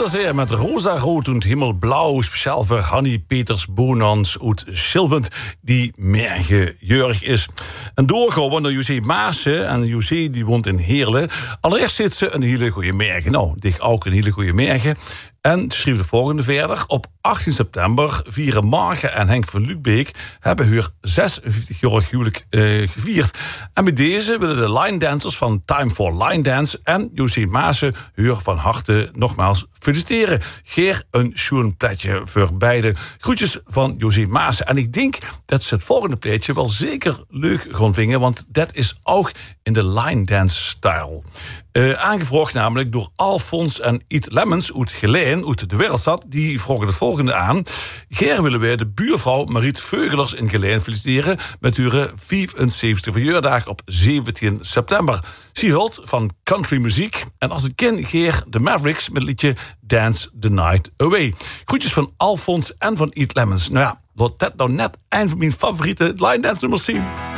Winterseer met Rosa-Rot und Himmelblau, speciaal voor Hanny Peters Bonans uit Schilvent, die mergejurig is. En doorgaan naar José Maassen. En José die woont in Heerlen. Allereerst zit ze een hele goede mergen. Nou, dicht ook een hele goede mergen. En schreef de volgende verder. Op 18 september vieren Marge en Henk van Luukbeek hebben hun 56-jarig huwelijk gevierd. En bij deze willen de line dancers van Time for Line Dance en José Maassen hun van harte nogmaals feliciteren. Geer een schoon pletje voor beide. Groetjes van José Maassen. En ik denk dat ze het volgende pleetje wel zeker leuk gaan vinden, want dat is ook in de line dance stijl. Aangevraagd namelijk door Alfons en Iet Lemmens uit Geleen, uit de Wereldstad. Die vroegen het volgende aan. Geer willen wij de buurvrouw Mariet Veugelers in Geleen feliciteren met haar 75 verjaardag op 17 september. Ze houdt van country muziek. En als een kind Geer de Mavericks met het liedje Dance the Night Away. Groetjes van Alfons en van Iet Lemmens. Nou ja, laat dat nou net een van mijn favoriete line dance nummers zien.